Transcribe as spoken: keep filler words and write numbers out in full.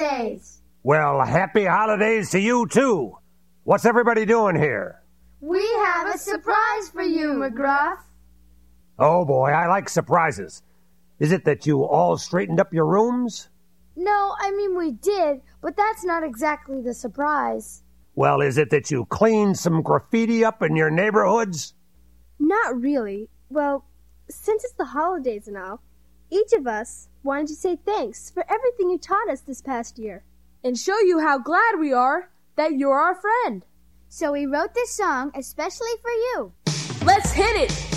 holidays! Well, happy holidays to you, too. What's everybody doing here? We have a surprise for you, McGruff. Oh, boy, I like surprises. Is it that you all straightened up your rooms? No, I mean we did, but that's not exactly the surprise. Well, is it that you cleaned some graffiti up in your neighborhoods? Not really. Well, since it's the holidays and all, each of us wanted to say thanks for everything you taught us this past year. And show you how glad we are that you're our friend. So we wrote this song especially for you. Let's hit it!